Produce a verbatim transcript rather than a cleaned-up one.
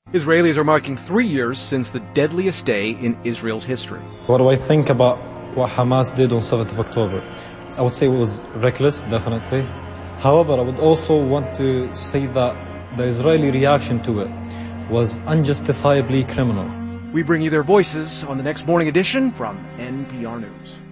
Israelis are marking three years since the deadliest day in Israel's history. What do I think about what Hamas did on seventh of October? I would say it was reckless, definitely. However, I would also want to say that the Israeli reaction to it was unjustifiably criminal. We bring you their voices on the next morning edition from N P R News.